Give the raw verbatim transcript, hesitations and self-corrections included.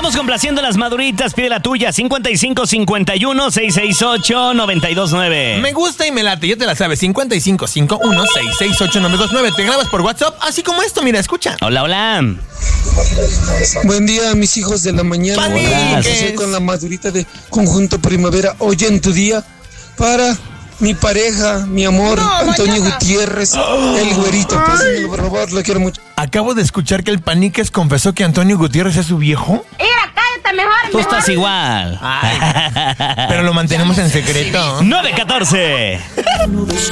Estamos complaciendo las maduritas. Pide la tuya. cincuenta y cinco cincuenta y uno seiscientos sesenta y ocho noventa y dos nueve. Me gusta y me late, ya te la sabes. cincuenta y cinco cincuenta y uno seiscientos sesenta y ocho noventa y dos nueve. Te grabas por WhatsApp, así como esto, mira, escucha. Hola, hola. Buen día, mis hijos de la mañana. Paniques. Estoy con la madurita de Conjunto Primavera. Hoy en tu día para mi pareja, mi amor, No, Antonio mañana. Gutiérrez, el güerito. Pásenmelo, por favor, lo quiero mucho. Acabo de escuchar que el Paniques confesó que Antonio Gutiérrez es su viejo. Mira, cállate mejor, Tú mejor. estás igual. Ay, pero lo mantenemos en secreto. nueve catorce.